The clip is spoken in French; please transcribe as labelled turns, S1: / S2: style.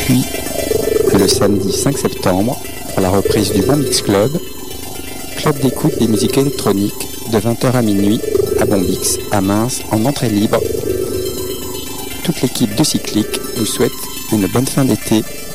S1: Puis, le samedi 5 septembre, pour la reprise du Bon Mix Club, club d'écoute des musiques électroniques de 20h à minuit à Bombix, à Mainz, en entrée libre. Toute l'équipe de Cyclic vous souhaite une bonne fin d'été